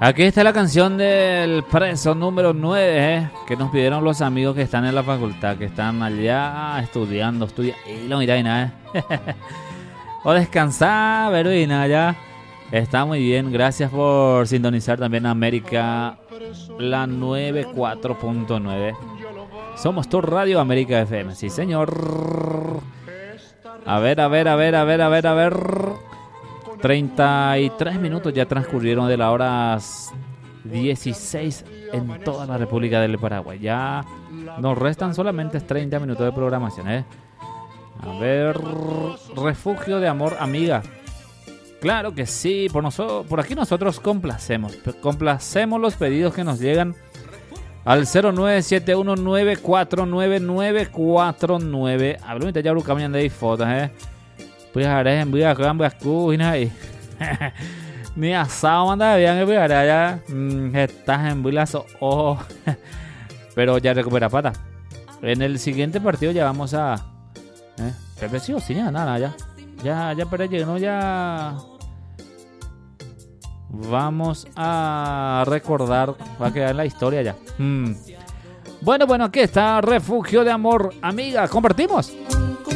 Aquí está la canción del preso número 9, que nos pidieron los amigos que están en la facultad, que están allá estudiando, y lo mira y nada. O descansar, pero y nada, ya. Está muy bien, gracias por sintonizar también América, la 94.9. Somos tu radio América FM, sí señor. A ver. 33 minutos ya transcurrieron de las horas 16 en toda la República del Paraguay. Ya nos restan solamente 30 minutos de programación, A ver, refugio de amor, amiga. Claro que sí, por aquí nosotros complacemos los pedidos que nos llegan al 0971949949. Hablamos ya buscamos de fotos, Pues ahora en voy a ni asado manda bien que voy allá estás en Vilazo pero ya recupera pata. En el siguiente partido ya vamos a Pepe sí o sí nada ya pero llegó ya vamos a recordar, va a quedar en la historia ya. Bueno, aquí está Refugio de Amor, amiga, ¿compartimos?